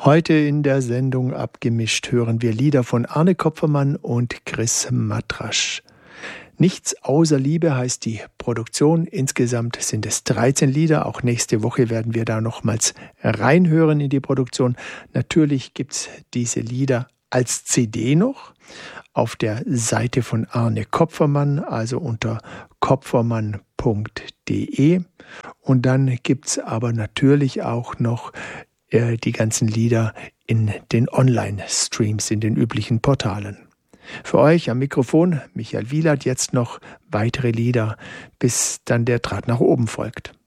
Heute in der Sendung Abgemischt hören wir Lieder von Arne Kopfermann und Chris Matrasch. Nichts außer Liebe heißt die Produktion. Insgesamt sind es 13 Lieder. Auch nächste Woche werden wir da nochmals reinhören in die Produktion. Natürlich gibt's diese Lieder als CD noch auf der Seite von Arne Kopfermann, also unter kopfermann.de. Und dann gibt's aber natürlich auch noch die ganzen Lieder in den Online-Streams, in den üblichen Portalen. Für euch am Mikrofon Michael Wielert, jetzt noch weitere Lieder, bis dann der Draht nach oben folgt.